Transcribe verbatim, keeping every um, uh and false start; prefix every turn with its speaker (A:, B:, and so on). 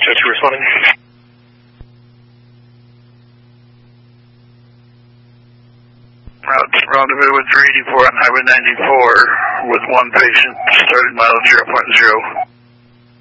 A: Chester responding.
B: Route rendezvous with three eighty-four on Highway ninety-four with one patient, started mileage zero point zero.